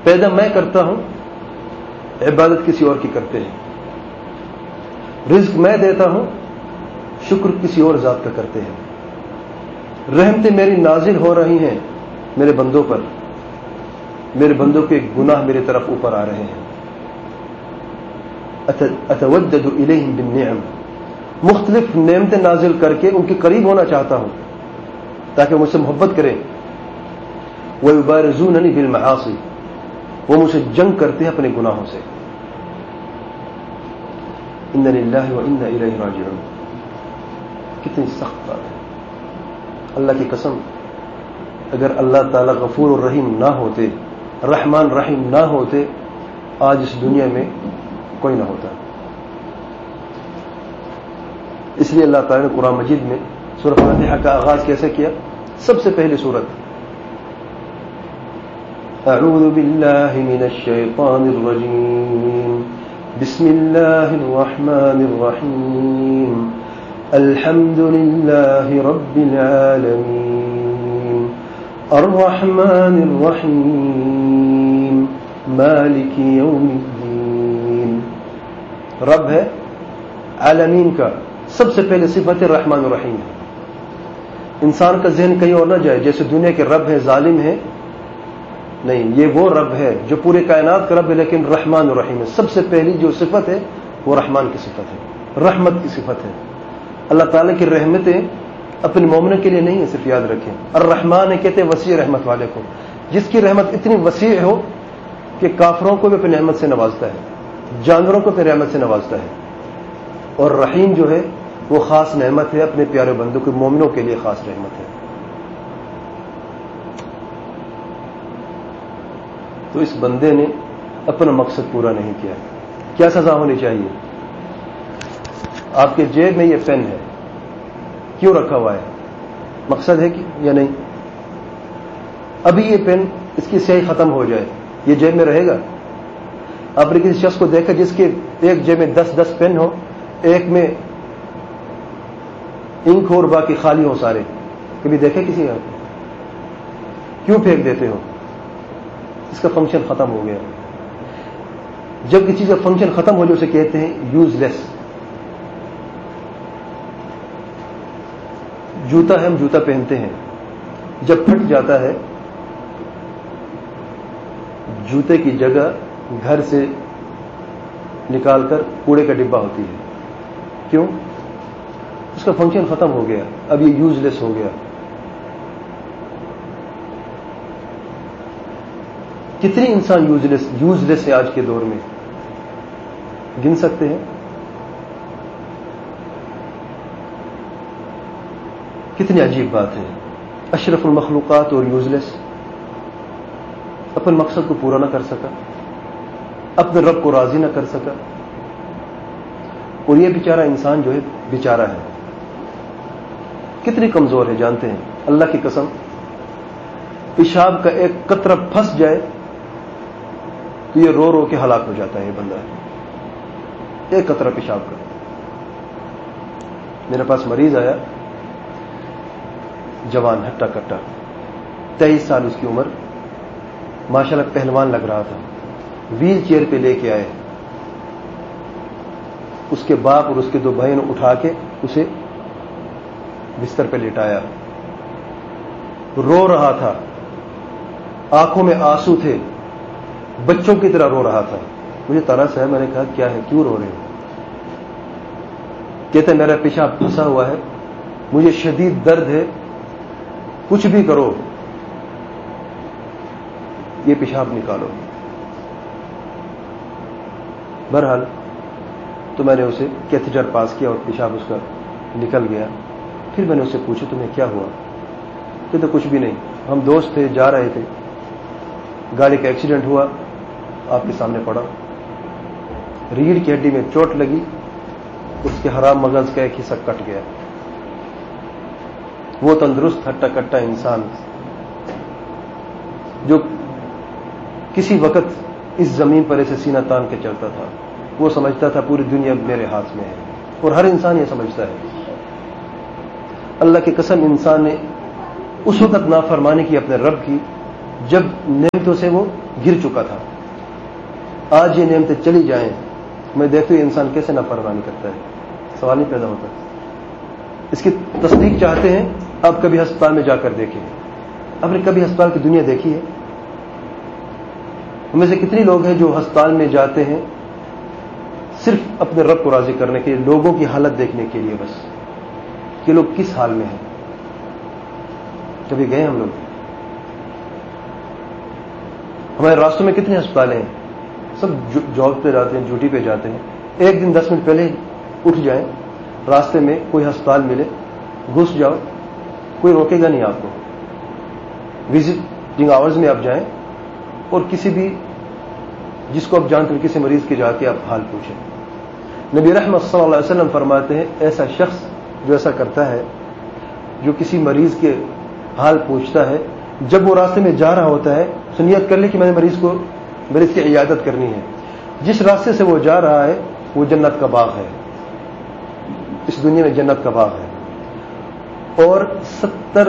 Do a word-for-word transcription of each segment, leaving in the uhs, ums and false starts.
پیدا میں کرتا ہوں، عبادت کسی اور کی کرتے ہیں، رزق میں دیتا ہوں، شکر کسی اور ذات کا کرتے ہیں، رحمتیں میری نازل ہو رہی ہیں میرے بندوں پر، میرے بندوں کے گناہ میری طرف اوپر آ رہے ہیں۔ اتودد الیہم بالنعم، مختلف نعمتیں نازل کر کے ان کے قریب ہونا چاہتا ہوں تاکہ مجھ سے محبت کریں۔ ویبارزوننی بالمعاصی، وہ مجھ سے جنگ کرتے ہیں اپنے گناہوں سے۔ ان للہ وانا الیہ راجعون، کتنی سخت بات ہے۔ اللہ کی قسم، اگر اللہ تعالی غفور الرحیم نہ ہوتے، رحمان رحیم نہ ہوتے، آج اس دنیا میں کوئی نہ ہوتا۔ اس لیے اللہ تعالی نے قرآن مجید میں سورہ فاتحہ کا آغاز کیسے کیا؟ سب سے پہلی سورت اعوذ باللہ من الشیطان الرجیم بسم اللہ الرحمن الرحیم الحمد للہ رب العالمین الرحمن الرحیم مالک یوم الدین۔ رب ہے عالمین کا، سب سے پہلے صفت رحمان الرحیم ہے۔ انسان کا ذہن کہیں اور نہ جائے جیسے دنیا کے رب ہے ظالم ہے، نہیں، یہ وہ رب ہے جو پورے کائنات کا رب ہے، لیکن رحمان الرحیم ہے۔ سب سے پہلی جو صفت ہے وہ رحمان کی صفت ہے، رحمت کی صفت ہے۔ اللہ تعالیٰ کی رحمتیں اپنے مومنوں کے لیے نہیں ہے، صرف یاد رکھیں۔ الرحمان ہے کہتے ہیں وسیع رحمت والے کو، جس کی رحمت اتنی وسیع ہو کہ کافروں کو بھی اپنی رحمت سے نوازتا ہے، جانوروں کو اپنی رحمت سے نوازتا ہے۔ اور رحیم جو ہے وہ خاص نعمت ہے، اپنے پیارے بندوں کے مومنوں کے لیے خاص رحمت ہے۔ تو اس بندے نے اپنا مقصد پورا نہیں کیا، کیا سزا ہونی چاہیے؟ آپ کے جیب میں یہ پین ہے، کیوں رکھا ہوا ہے؟ مقصد ہے کہ یا نہیں؟ ابھی یہ پین، اس کی سیاہی ختم ہو جائے، یہ جیب میں رہے گا؟ آپ نے کسی شخص کو دیکھا جس کے ایک جیب میں دس دس پین ہو، ایک میں انک اور باقی خالی ہو سارے؟ کبھی دیکھے کسی کا؟ کیوں پھینک دیتے ہو؟ اس کا فنکشن ختم ہو گیا۔ جب کسی چیز کا فنکشن ختم ہو جائے اسے کہتے ہیں یوز لیس۔ جوتا ہے، ہم جوتا پہنتے ہیں، جب پھٹ جاتا ہے جوتے کی جگہ گھر سے نکال کر کوڑے کا ڈبہ ہوتی ہے۔ کیوں؟ اس کا فنکشن ختم ہو گیا، اب یہ یوز لیس ہو گیا۔ کتنے انسان یوز لیس یوز لیس ہے آج کے دور میں، گن سکتے ہیں؟ کتنی عجیب بات ہے، اشرف المخلوقات اور یوز لیس، اپنے مقصد کو پورا نہ کر سکا، اپنے رب کو راضی نہ کر سکا۔ اور یہ بیچارہ انسان جو ہے بیچارہ ہے، کتنی کمزور ہے جانتے ہیں؟ اللہ کی قسم، پیشاب کا ایک قطرہ پھنس جائے تو یہ رو رو کے ہلاک ہو جاتا ہے یہ بندہ، ایک قطرہ پیشاب کا۔ میرے پاس مریض آیا، جوان ہٹا کٹا، تیئیس سال اس کی عمر، ماشاءاللہ پہلوان لگ رہا تھا، ویل چیئر پہ لے کے آئے، اس کے باپ اور اس کے دو بہن اٹھا کے اسے بستر پہ لٹایا، رو رہا تھا، آنکھوں میں آنسو تھے، بچوں کی طرح رو رہا تھا۔ مجھے ترس ہے، میں نے کہا کیا ہے، کیوں رو رہے ہو؟ کہتے میرا پیشاب پھنسا ہوا ہے، مجھے شدید درد ہے، کچھ بھی کرو یہ پیشاب نکالو۔ بہرحال تو میں نے اسے کیتھیٹر پاس کیا اور پیشاب اس کا نکل گیا۔ پھر میں نے اسے پوچھا تمہیں کیا ہوا؟ کہتے کچھ بھی نہیں، ہم دوست تھے، جا رہے تھے، گاڑی کا ایکسیڈنٹ ہوا، آپ کے سامنے پڑا، ریڑھ کی ہڈی میں چوٹ لگی، اس کے حرام مغز کا ایک حصہ کٹ گیا۔ وہ تندرست ہٹا کٹا انسان جو کسی وقت اس زمین پر ایسے سینہ تان کے چلتا تھا، وہ سمجھتا تھا پوری دنیا میرے ہاتھ میں ہے، اور ہر انسان یہ سمجھتا ہے۔ اللہ کی قسم، انسان نے اس وقت نافرمانی کی اپنے رب کی جب نعمتوں سے وہ گر چکا تھا. آج یہ نعمتیں چلی جائیں, میں دیکھتا ہوں انسان کیسے نافرمانی کرتا ہے. سوال نہیں پیدا ہوتا. اس کی تصدیق چاہتے ہیں, آپ کبھی ہسپتال میں جا کر دیکھیں. آپ نے کبھی ہسپتال کی دنیا دیکھی ہے؟ ہم میں سے کتنے لوگ ہیں جو ہسپتال میں جاتے ہیں صرف اپنے رب کو راضی کرنے کے لیے, لوگوں کی حالت دیکھنے کے لیے بس کہ لوگ کس حال میں ہیں. کبھی گئے ہم لوگ؟ ہمارے راستوں میں کتنے ہسپتال ہیں, سب جاب پہ جاتے ہیں, ڈیوٹی پہ جاتے ہیں. ایک دن دس منٹ پہلے اٹھ جائیں, راستے میں کوئی ہسپتال ملے, گھس جاؤ, کوئی روکے گا نہیں آپ کو. وزٹنگ آورز میں آپ جائیں اور کسی بھی جس کو آپ جانتے ہیں کسی مریض کے جا کے آپ حال پوچھیں. نبی رحمت صلی اللہ علیہ وسلم فرماتے ہیں ایسا شخص جو ایسا کرتا ہے, جو کسی مریض کے حال پوچھتا ہے, جب وہ راستے میں جا رہا ہوتا ہے تو نیت کر لے کہ میں نے مریض کو مریض کی عیادت کرنی ہے. جس راستے سے وہ جا رہا ہے وہ جنت کا باغ ہے, اس دنیا میں جنت کا باغ ہے. اور ستر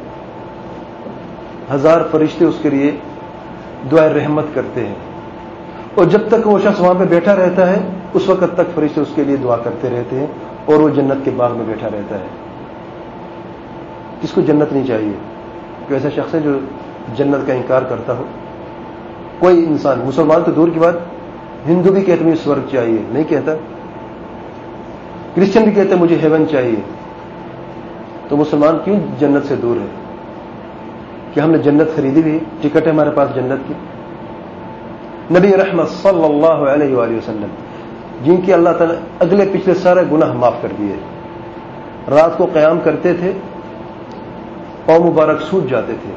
ہزار فرشتے اس کے لیے دعائے رحمت کرتے ہیں, اور جب تک وہ شخص وہاں پہ بیٹھا رہتا ہے اس وقت تک فرشتے اس کے لیے دعا کرتے رہتے ہیں, اور وہ جنت کے باغ میں بیٹھا رہتا ہے. کس کو جنت نہیں چاہیے؟ کہ ایسا شخص ہے جو جنت کا انکار کرتا ہو. کوئی انسان, مسلمان تو دور کی بات, ہندو بھی کہتے مجھے سورگ چاہیے, نہیں کہتا. کرسچن بھی کہتے مجھے ہیون چاہیے. تو مسلمان کیوں جنت سے دور ہے؟ کہ ہم نے جنت خریدی بھی, ٹکٹ ہے ہمارے پاس جنت کی. نبی رحمت صلی اللہ علیہ وآلہ وسلم جن کی اللہ تعالیٰ اگلے پچھلے سارے گناہ معاف کر دیے, رات کو قیام کرتے تھے, پاؤں مبارک سوج جاتے تھے.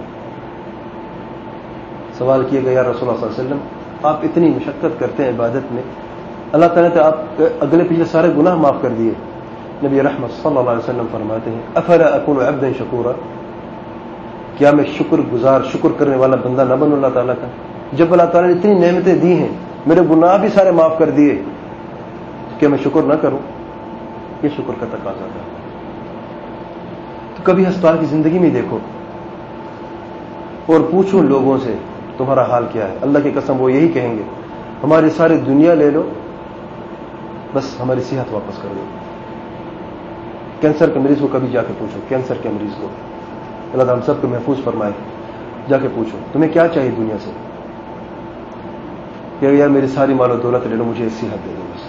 سوال کیا گیا یا رسول اللہ صلی اللہ علیہ وسلم آپ اتنی مشقت کرتے ہیں عبادت میں, اللہ تعالیٰ نے آپ اگلے پچھلے سارے گناہ معاف کر دیے. نبی رحمت صلی اللہ علیہ وسلم فرماتے ہیں افلا اکون عبدا شکورا, کیا میں شکر گزار شکر کرنے والا بندہ نہ بنوں اللہ تعالیٰ کا؟ جب اللہ تعالیٰ نے اتنی نعمتیں دی ہیں, میرے گناہ بھی سارے معاف کر دیے, کیا میں شکر نہ کروں؟ یہ شکر کا تقاضا تھا. تو کبھی ہسپتال کی زندگی میں دیکھو اور پوچھو لوگوں سے تمہارا حال کیا ہے. اللہ کی قسم وہ یہی کہیں گے ہماری ساری دنیا لے لو, بس ہماری صحت واپس کر دو. کینسر کے مریض کو کبھی جا کے پوچھو, کینسر کے مریض کو, اللہ تعالیٰ ہم سب کو محفوظ فرمائے, جا کے پوچھو تمہیں کیا چاہیے دنیا سے؟ کہ یار میری ساری مال و دولت لے لو, مجھے صحت دے دو بس.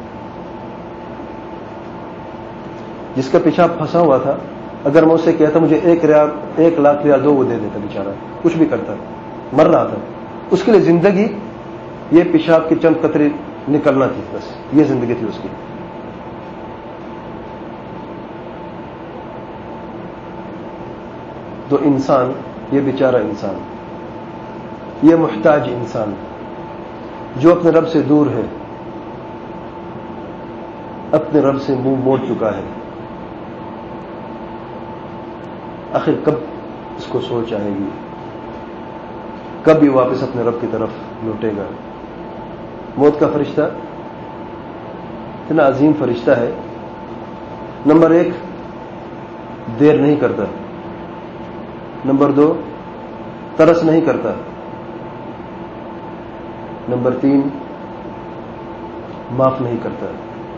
جس کا پیشاب پھنسا ہوا تھا, اگر میں اسے کہتا مجھے ایک ریال ایک لاکھ ریال دو, وہ دے دیتا بیچارہ, کچھ بھی کرتا, مر رہا تھا. اس کے لیے زندگی یہ پیشاب کے چند قطرے نکلنا تھی, بس یہ زندگی تھی اس کی. تو انسان, یہ بیچارہ انسان, یہ محتاج انسان جو اپنے رب سے دور ہے, اپنے رب سے منہ موڑ چکا ہے, آخر کب اس کو سوچ آئے گی, کب یہ واپس اپنے رب کی طرف لوٹے گا؟ موت کا فرشتہ اتنا عظیم فرشتہ ہے. نمبر ایک, دیر نہیں کرتا. نمبر دو, ترس نہیں کرتا. نمبر تین, معاف نہیں کرتا.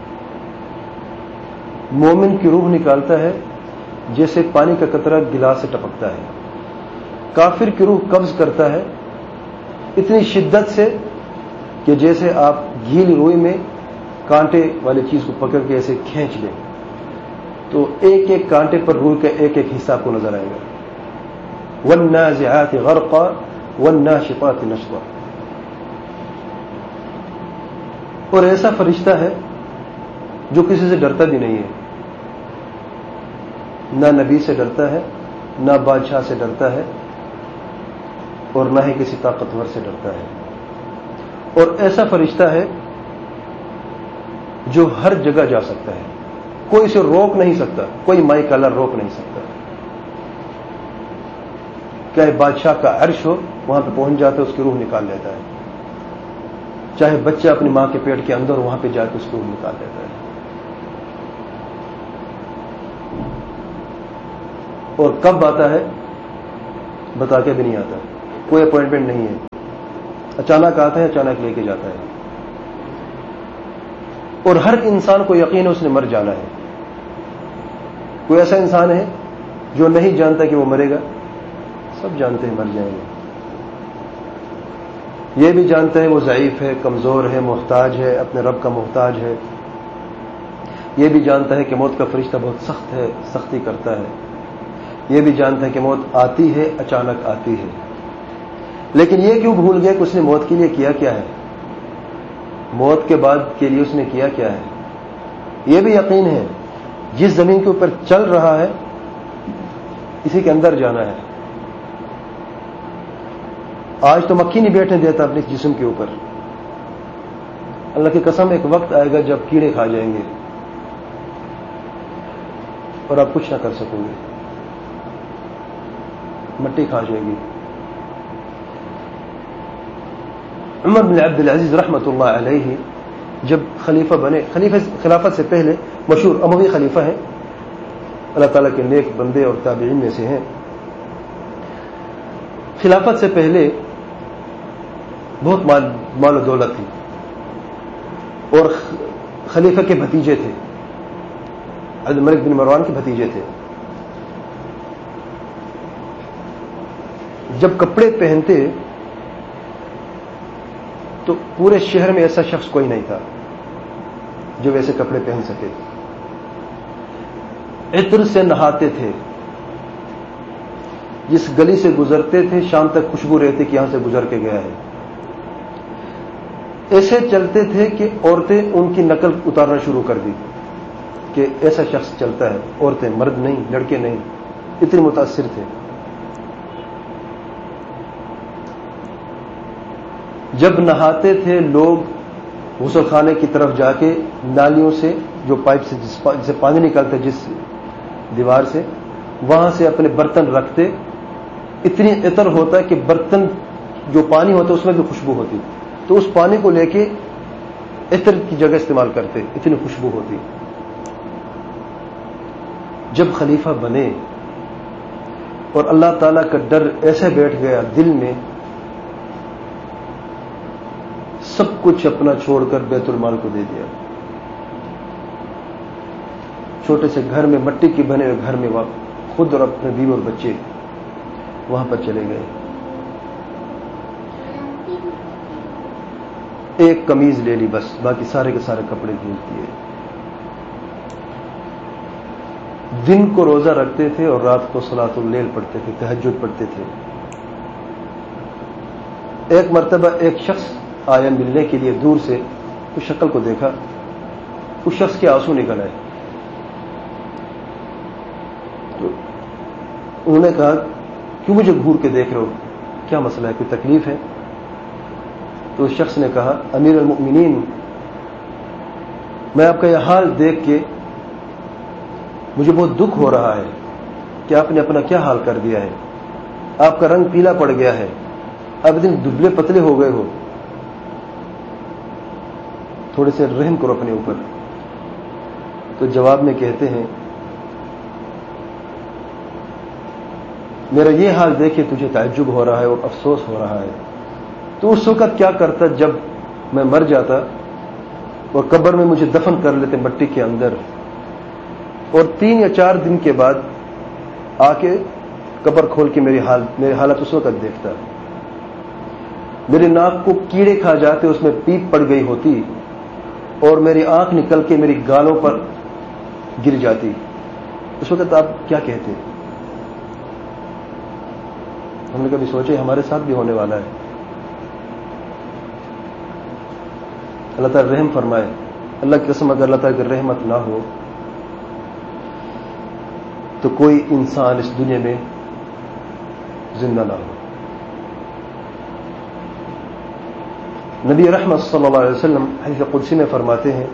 مومن کی روح نکالتا ہے جیسے پانی کا قطرہ گلاس سے ٹپکتا ہے. کافر کی روح قبض کرتا ہے اتنی شدت سے کہ جیسے آپ گیلی روئی میں کانٹے والی چیز کو پکڑ کے ایسے کھینچ لیں تو ایک ایک کانٹے پر روح کا ایک ایک حصہ کو نظر آئے گا. والنازعات غرقا والناشطات نشطا. اور ایسا فرشتہ ہے جو کسی سے ڈرتا بھی نہیں ہے, نہ نبی سے ڈرتا ہے, نہ بادشاہ سے ڈرتا ہے, اور نہ ہی کسی طاقتور سے ڈرتا ہے. اور ایسا فرشتہ ہے جو ہر جگہ جا سکتا ہے, کوئی اسے روک نہیں سکتا, کوئی مائی کالر روک نہیں سکتا. چاہے بادشاہ کا عرش ہو وہاں پہ پہنچ جاتا ہے, اس کی روح نکال لیتا ہے. چاہے بچہ اپنی ماں کے پیٹ کے اندر وہاں پہ جا کے اس کی روح نکال لیتا ہے. اور کب آتا ہے بتا کے بھی نہیں آتا. کوئی اپوائنٹمنٹ نہیں ہے، اچانک آتا ہے اچانک لے کے جاتا ہے، اور ہر انسان کو یقین ہے اس نے مر جانا ہے۔ کوئی ایسا انسان ہے جو نہیں جانتا کہ وہ مرے گا؟ سب جانتے ہیں مر جائیں گے۔ یہ بھی جانتا ہے وہ ضعیف ہے، کمزور ہے، محتاج ہے، اپنے رب کا محتاج ہے۔ یہ بھی جانتا ہے کہ موت کا فرشتہ بہت سخت ہے، سختی کرتا ہے۔ یہ بھی جانتا ہے کہ موت آتی ہے، اچانک آتی ہے، لیکن یہ کیوں بھول گیا کہ اس نے موت کے لیے کیا کیا ہے، موت کے بعد کے لیے اس نے کیا کیا ہے۔ یہ بھی یقین ہے جس زمین کے اوپر چل رہا ہے اسی کے اندر جانا ہے۔ آج تو مکھی نہیں بیٹھنے دیتا اپنے جسم کے اوپر، اللہ کی قسم ایک وقت آئے گا جب کیڑے کھا جائیں گے اور آپ کچھ نہ کر سکو گے، مٹی کھا جائے گی۔ عمر بن عبد العزیز رحمۃ اللہ علیہ جب خلیفہ بنے، خلیفہ خلافت سے پہلے مشہور اموی خلیفہ ہیں، اللہ تعالیٰ کے نیک بندے اور تابعین میں سے ہیں۔ خلافت سے پہلے بہت مال مال و دولت تھی، اور خلیفہ کے بھتیجے تھے، عبد الملک بن مروان کے بھتیجے تھے۔ جب کپڑے پہنتے تو پورے شہر میں ایسا شخص کوئی نہیں تھا جو ویسے کپڑے پہن سکے۔ عطر سے نہاتے تھے، جس گلی سے گزرتے تھے شام تک خوشبو رہتی کہ یہاں سے گزر کے گیا ہے۔ ایسے چلتے تھے کہ عورتیں ان کی نقل اتارنا شروع کر دی کہ ایسا شخص چلتا ہے، عورتیں، مرد نہیں، لڑکے نہیں، اتنے متاثر تھے۔ جب نہاتے تھے لوگ غسل خانے کی طرف جا کے نالیوں سے، جو پائپ سے جس سے پانی نکلتا ہے جس دیوار سے، وہاں سے اپنے برتن رکھتے، اتنی عطر ہوتا ہے کہ برتن جو پانی ہوتا ہے اس میں بھی خوشبو ہوتی، تو اس پانی کو لے کے عطر کی جگہ استعمال کرتے، اتنی خوشبو ہوتی۔ جب خلیفہ بنے اور اللہ تعالیٰ کا ڈر ایسے بیٹھ گیا دل میں، سب کچھ اپنا چھوڑ کر بیت المال کو دے دیا۔ چھوٹے سے گھر میں، مٹی کے بنے ہوئے گھر میں، خود اور اپنے بیوی اور بچے وہاں پر چلے گئے۔ ایک قمیض لے لی بس، باقی سارے کے سارے کپڑے بھیج دیے۔ دن کو روزہ رکھتے تھے اور رات کو صلاۃ اللیل پڑھتے تھے، تہجد پڑھتے تھے۔ ایک مرتبہ ایک شخص آیا ملنے کے لیے، دور سے اس شکل کو دیکھا، اس شخص کے آنسو نکل آئے۔ تو انہوں نے کہا کیوں مجھے گھور کے دیکھ رہے ہو، کیا مسئلہ ہے، کوئی تکلیف ہے؟ تو اس شخص نے کہا امیر المؤمنین، میں آپ کا یہ حال دیکھ کے مجھے بہت دکھ ہو رہا ہے کہ آپ نے اپنا کیا حال کر دیا ہے، آپ کا رنگ پیلا پڑ گیا ہے، آپ اتنے دبلے پتلے ہو گئے ہو، تھوڑے سے رحم کرو اپنے اوپر۔ تو جواب میں کہتے ہیں میرا یہ حال دیکھے تجھے تعجب ہو رہا ہے اور افسوس ہو رہا ہے، تو اس وقت کیا کرتا جب میں مر جاتا اور قبر میں مجھے دفن کر لیتے مٹی کے اندر، اور تین یا چار دن کے بعد آ کے قبر کھول کے میری حال میری حالت اس وقت دیکھتا، میری ناک کو کیڑے کھا جاتے، اس میں پیپ پڑ گئی ہوتی، اور میری آنکھ نکل کے میری گالوں پر گر جاتی، اس وقت آپ کیا کہتے؟ ہم نے کبھی سوچے ہمارے ساتھ بھی ہونے والا ہے؟ اللہ تعالی رحم فرمائے۔ اللہ کی قسم اگر اللہ تعالی کی رحمت نہ ہو تو کوئی انسان اس دنیا میں زندہ نہ ہو۔ نبی رحمت صلی اللہ علیہ وسلم حدیث قدسی میں فرماتے ہیں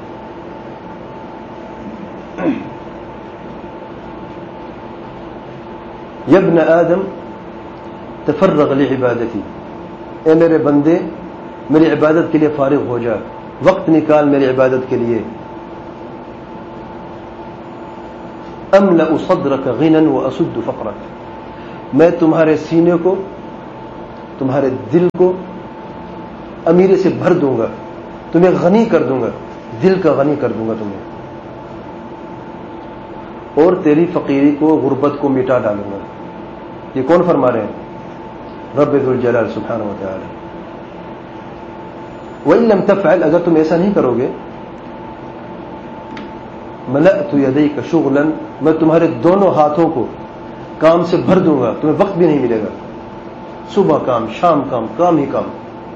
یا ابن آدم تفرغ لعبادتی، اے میرے بندے میری عبادت کے لیے فارغ ہو جا، وقت نکال میری عبادت کے لیے۔ املأ صدرك غنى واسد فقرك، میں تمہارے سینے کو تمہارے دل کو امیری سے بھر دوں گا، تمہیں غنی کر دوں گا، دل کا غنی کر دوں گا تمہیں، اور تیری فقیری کو، غربت کو مٹا ڈالوں گا۔ یہ کون فرما رہے ہیں؟ رب ذو الجلال سبحانہ و تعالی۔ وَإِن لَمْ تَفْعَلْ، اگر تم ایسا نہیں کرو گے، ملأت يديك شغلا، میں تمہارے دونوں ہاتھوں کو کام سے بھر دوں گا، تمہیں وقت بھی نہیں ملے گا، صبح کام، شام کام، کام ہی کام۔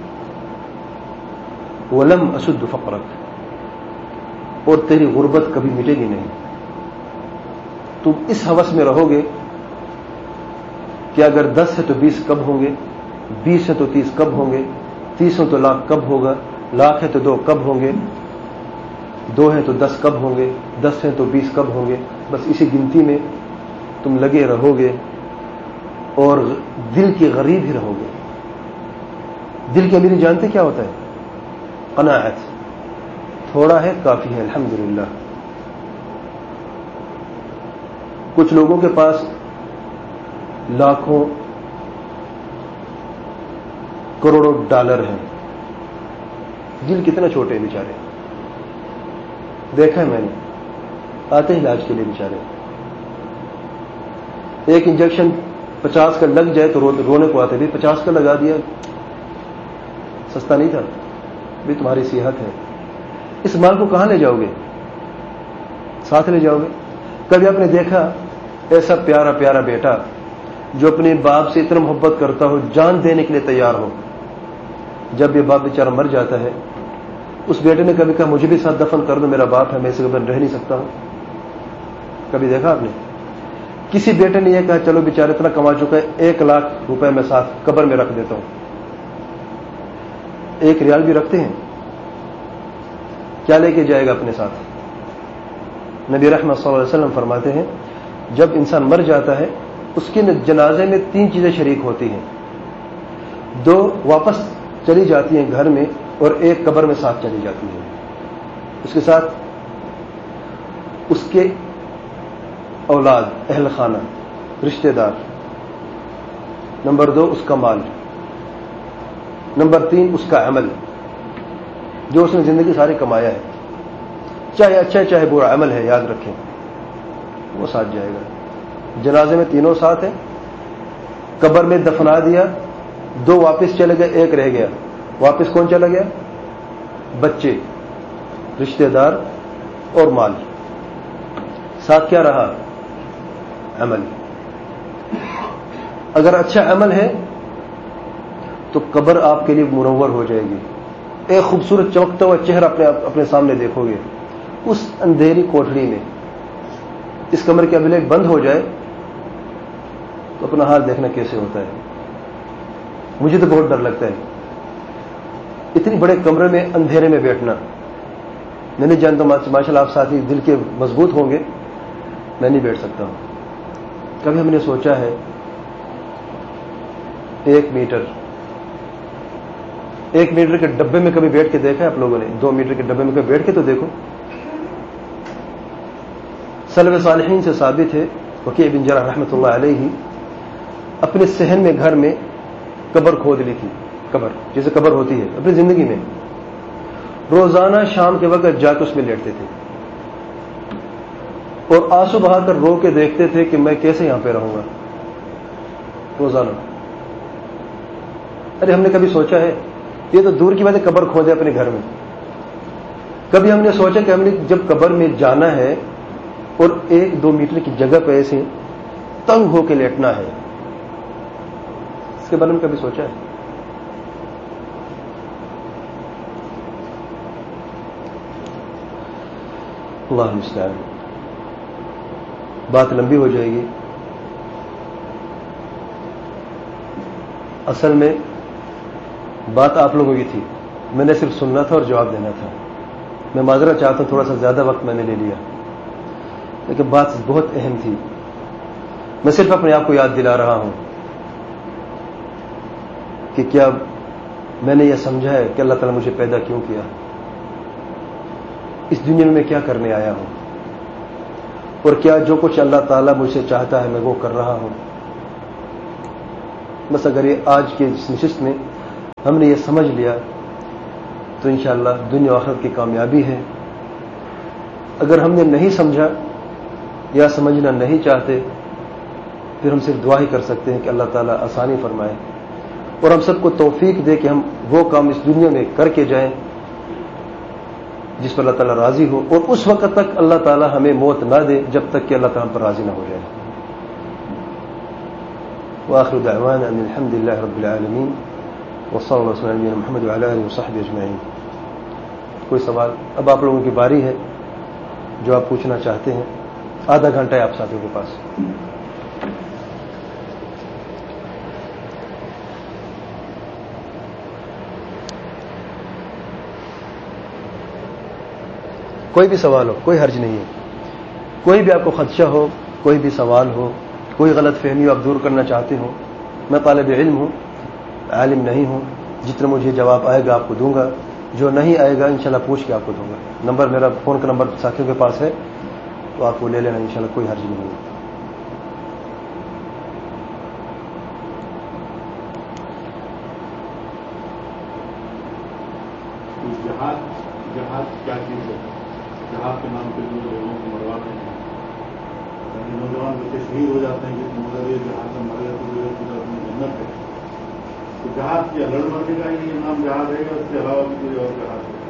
وَلَمْ أَسُدُّ فَقْرَكَ، اور تیری غربت کبھی مٹے گی نہیں۔ تم اس ہوس میں رہو گے کہ اگر دس ہے تو بیس کب ہوں گے، بیس ہے تو تیس کب ہوں گے، تیس ہو تو لاکھ کب ہوگا، لاکھ ہے تو دو کب ہوں گے، دو ہے تو دس کب ہوں گے، دس ہے تو بیس کب ہوں گے، بس اسی گنتی میں تم لگے رہو گے اور دل کی غریب ہی رہو گے۔ دل کی امیری جانتے کیا ہوتا ہے؟ قناعت، تھوڑا ہے کافی ہے الحمدللہ۔ کچھ لوگوں کے پاس لاکھوں کروڑوں ڈالر ہیں، دل کتنا چھوٹے ہیں بیچارے، دیکھا ہے میں نے، آتے ہیں علاج کے لیے بیچارے، ایک انجیکشن پچاس کا لگ جائے تو رو رونے کو آتے، بھی پچاس کا لگا دیا، سستا نہیں تھا، بھی تمہاری صحت ہے، اس مال کو کہاں لے جاؤ گے؟ ساتھ لے جاؤ گے؟ کبھی آپ نے دیکھا ایسا پیارا پیارا بیٹا جو اپنے باپ سے اتنا محبت کرتا ہو، جان دینے کے لیے تیار ہو، جب یہ باپ بیچارہ مر جاتا ہے، اس بیٹے نے کبھی کہا مجھے بھی ساتھ دفن کر دو، میرا باپ ہے، میں اسے قبر رہ نہیں سکتا ہوں؟ کبھی دیکھا آپ نے؟ کسی بیٹے نے یہ کہا چلو بیچارہ اتنا کما چکا ہے، ایک لاکھ روپے میں ساتھ قبر میں رکھ دیتا ہوں؟ ایک ریال بھی رکھتے ہیں؟ کیا لے کے جائے گا اپنے ساتھ؟ نبی رحمت صلی اللہ علیہ وسلم فرماتے ہیں جب انسان مر جاتا ہے اس کے جنازے میں تین چیزیں شریک ہوتی ہیں، دو واپس چلی جاتی ہیں گھر میں اور ایک قبر میں ساتھ چلی جاتی ہے، اس کے ساتھ اس کے اولاد، اہل خانہ، رشتہ دار، نمبر دو اس کا مال، نمبر تین اس کا عمل جو اس نے زندگی ساری کمایا ہے، چاہے اچھا چاہے برا عمل ہے، یاد رکھیں وہ ساتھ جائے گا۔ جنازے میں تینوں ساتھ ہیں، قبر میں دفنا دیا، دو واپس چلے گئے، ایک رہ گیا، واپس کون چلا گیا؟ بچے، رشتہ دار اور مال، ساتھ کیا رہا؟ عمل۔ اگر اچھا عمل ہے تو قبر آپ کے لیے منور ہو جائے گی، ایک خوبصورت چمکتا ہوا چہرہ اپنے اپنے سامنے دیکھو گے اس اندھیری کوٹڑی میں۔ اس کمرے کی ابھی بند ہو جائے تو اپنا حال دیکھنا کیسے ہوتا ہے، مجھے تو بہت ڈر لگتا ہے اتنی بڑے کمرے میں اندھیرے میں بیٹھنا۔ میں نہیں جانتا ماشاء اللہ آپ ساتھی دل کے مضبوط ہوں گے، میں نہیں بیٹھ سکتا ہوں۔ کبھی ہم نے سوچا ہے ایک میٹر ایک میٹر کے ڈبے میں کبھی بیٹھ کے دیکھا ہے آپ لوگوں نے؟ دو میٹر کے ڈبے میں کبھی بیٹھ کے تو دیکھو۔ سلف صالحین سے ثابت ہے، وکیع بن جرح رحمۃ اللہ علیہ اپنے صحن میں گھر میں قبر کھود لی تھی، قبر جیسے قبر ہوتی ہے اپنی زندگی میں، روزانہ شام کے وقت جا کے اس میں لیٹتے تھے اور آنسو بہا کر رو کے دیکھتے تھے کہ میں کیسے یہاں پہ رہوں گا روزانہ۔ ارے ہم نے کبھی سوچا ہے؟ یہ تو دور کی بات ہے قبر کھودے اپنے گھر میں، کبھی ہم نے سوچا کہ ہم نے جب قبر میں جانا ہے اور ایک دو میٹر کی جگہ پہ ایسے تنگ ہو کے لیٹنا ہے، اس کے بارے میں کبھی سوچا ہے؟ اللہ المستعان۔ بات لمبی ہو جائے گی، اصل میں بات آپ لوگوں کی تھی، میں نے صرف سننا تھا اور جواب دینا تھا۔ میں معذرت چاہتا ہوں تھوڑا سا زیادہ وقت میں نے لے لیا، لیکن بات بہت اہم تھی، میں صرف اپنے آپ کو یاد دلا رہا ہوں کہ کیا میں نے یہ سمجھا ہے کہ اللہ تعالیٰ مجھے پیدا کیوں کیا، اس دنیا میں میں کیا کرنے آیا ہوں، اور کیا جو کچھ اللہ تعالیٰ مجھ سے چاہتا ہے میں وہ کر رہا ہوں۔ بس اگر یہ آج کے اس نشست میں ہم نے یہ سمجھ لیا تو انشاءاللہ دنیا و آخرت کی کامیابی ہے. اگر ہم نے نہیں سمجھا یا سمجھنا نہیں چاہتے پھر ہم صرف دعا ہی کر سکتے ہیں کہ اللہ تعالیٰ آسانی فرمائے اور ہم سب کو توفیق دے کہ ہم وہ کام اس دنیا میں کر کے جائیں جس پر اللہ تعالیٰ راضی ہو, اور اس وقت تک اللہ تعالیٰ ہمیں موت نہ دے جب تک کہ اللہ تعالیٰ ہم پر راضی نہ ہو جائے. وآخر دعوانا ان الحمد للہ رب العالمین وصلی اللہ وسلم علی محمد وعلی آلہ وصحبہ اجمعین. کوئی سوال؟ اب آپ لوگوں کی باری ہے جو آپ پوچھنا چاہتے ہیں. آدھا گھنٹہ ہے آپ ساتھیوں کے پاس. کوئی بھی سوال ہو, کوئی حرج نہیں ہے. کوئی بھی آپ کو خدشہ ہو, کوئی بھی سوال ہو, کوئی غلط فہمی آپ دور کرنا چاہتے ہو. میں طالب علم ہوں, عالم نہیں ہوں. جتنا مجھے جواب آئے گا آپ کو دوں گا, جو نہیں آئے گا انشاءاللہ پوچھ کے آپ کو دوں گا. نمبر میرا فون کا نمبر ساتھیوں کے پاس ہے تو آپ کو لے لینا انشاءاللہ, کوئی حرج نہیں ہے. جہاد جہاد کیا چیز ہے؟ جہاد کے نام پہ جو لوگوں کو مرواتے ہیں, نوجوان بچے شہید ہو جاتے ہیں کہ مگر یہ جہاد میں مرے تو جو اپنی جنت ہے. تو جہاد کیا لڑ مرنے کا یہ نام جہاد ہے یا اس کے علاوہ بھی کوئی اور جہاد ہے؟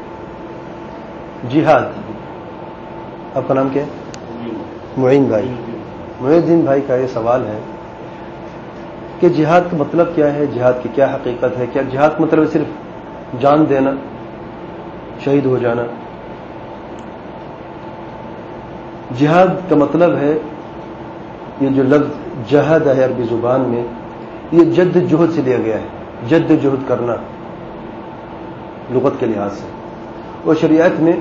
جہاد. آپ کا نام کیا ہے؟ معین بھائی. معین الدین بھائی کا یہ سوال ہے کہ جہاد کا مطلب کیا ہے, جہاد کی کیا حقیقت ہے. کیا جہاد کا مطلب صرف جان دینا, شہید ہو جانا؟ جہاد کا مطلب ہے, یہ جو لفظ جہاد ہے عربی زبان میں, یہ جد جہد سے لیا گیا ہے. جد جہد کرنا لغت کے لحاظ سے, اور شریعت میں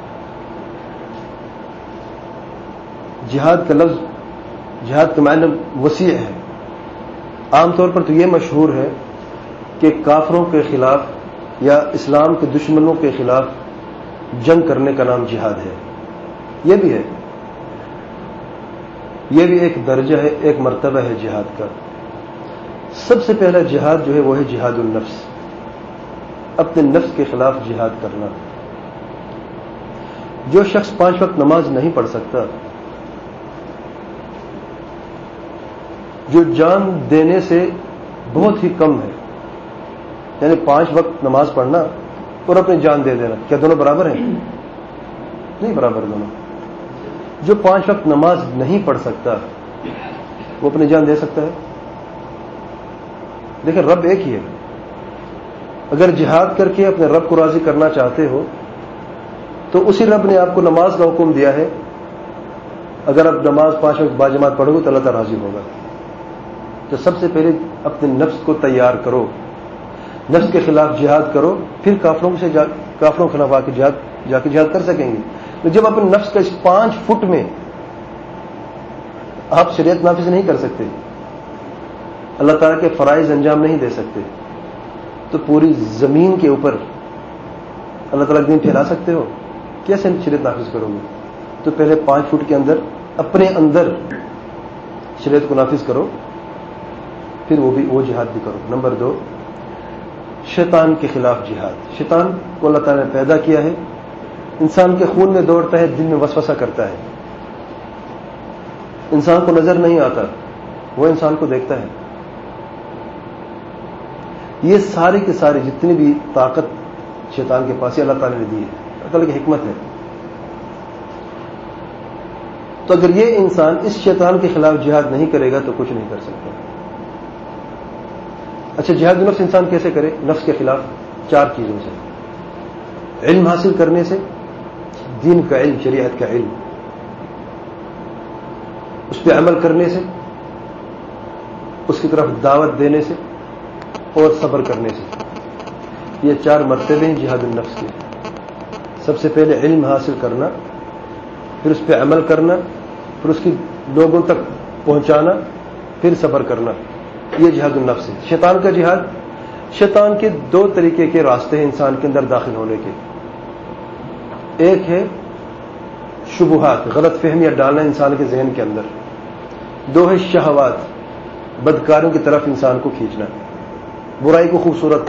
جہاد کا لفظ, جہاد کا معنی وسیع ہے. عام طور پر تو یہ مشہور ہے کہ کافروں کے خلاف یا اسلام کے دشمنوں کے خلاف جنگ کرنے کا نام جہاد ہے. یہ بھی ہے, یہ بھی ایک درجہ ہے, ایک مرتبہ ہے جہاد کا. سب سے پہلا جہاد جو ہے وہ ہے جہاد النفس, اپنے نفس کے خلاف جہاد کرنا. جو شخص پانچ وقت نماز نہیں پڑھ سکتا, جو جان دینے سے بہت ہی کم ہے, یعنی پانچ وقت نماز پڑھنا اور اپنی جان دے دینا, کیا دونوں برابر ہیں؟ نہیں برابر دونوں. جو پانچ وقت نماز نہیں پڑھ سکتا وہ اپنی جان دے سکتا ہے؟ دیکھیں رب ایک ہی ہے. اگر جہاد کر کے اپنے رب کو راضی کرنا چاہتے ہو تو اسی رب نے آپ کو نماز کا حکم دیا ہے. اگر آپ نماز پانچ وقت باجماعت پڑھو گے تو اللہ تعالیٰ راضی ہوگا. تو سب سے پہلے اپنے نفس کو تیار کرو, نفس کے خلاف جہاد کرو, پھر کافروں سے جا, کافروں کے خلاف آ کے جہاد جا کے جہاد کر سکیں گے. جب اپنے نفس کا اس پانچ فٹ میں آپ شریعت نافذ نہیں کر سکتے, اللہ تعالیٰ کے فرائض انجام نہیں دے سکتے, تو پوری زمین کے اوپر اللہ تعالیٰ کے دین پھیلا سکتے ہو؟ کیسے شریعت نافذ کرو گے؟ تو پہلے پانچ فٹ کے اندر اپنے اندر شریعت کو نافذ کرو, پھر وہ بھی وہ جہاد بھی کرو. نمبر دو, شیطان کے خلاف جہاد. شیطان کو اللہ تعالیٰ نے پیدا کیا ہے, انسان کے خون میں دوڑتا ہے, دل میں وسوسہ کرتا ہے, انسان کو نظر نہیں آتا, وہ انسان کو دیکھتا ہے. یہ ساری کے ساری جتنی بھی طاقت شیطان کے پاس اللہ تعالیٰ نے دی ہے, اللہ تعالیٰ کی حکمت ہے. تو اگر یہ انسان اس شیطان کے خلاف جہاد نہیں کرے گا تو کچھ نہیں کر سکتا. اچھا, جہاد نفس انسان کیسے کرے؟ نفس کے خلاف چار چیزوں سے. علم حاصل کرنے سے, دین کا علم, شریعت کا علم, اس پہ عمل کرنے سے, اس کی طرف دعوت دینے سے, اور صبر کرنے سے. یہ چار مرتبے ہیں جہاد النفس کے. سب سے پہلے علم حاصل کرنا, پھر اس پہ عمل کرنا, پھر اس کی لوگوں تک پہنچانا, پھر صبر کرنا. یہ جہاد النفس ہے. شیطان کا جہاد, شیطان کے دو طریقے کے راستے ہیں انسان کے اندر داخل ہونے کے. ایک ہے شبہات, غلط فہمیاں ڈالنا انسان کے ذہن کے اندر. دو ہے شہوات, بدکاروں کی طرف انسان کو کھینچنا، برائی کو خوبصورت